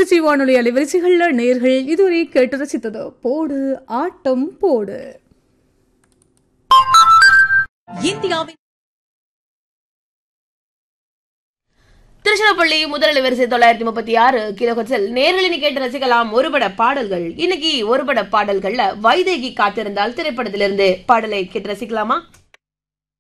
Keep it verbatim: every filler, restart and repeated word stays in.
திருச்சி வானொலி அலைவரிசைகளில் நேர்கள் இதுவரை கேட்டு ரசித்தது போடு ஆட்டம் போடு. இந்தியாவின் திருச்சிராப்பள்ளி முதல் அலைவரிசை தொள்ளாயிரத்தி முப்பத்தி ஆறு கிலோஹெர்ட்ஸில் நேர்களினி கேட்டு ரசிக்கலாம் ஒருபட பாடல்கள். இன்னைக்கு ஒருபட பாடல்கள்ல வைதேகி காத்திருந்தால் திரைப்படத்திலிருந்து பாடலை கேட்டு ரசிக்கலாமா?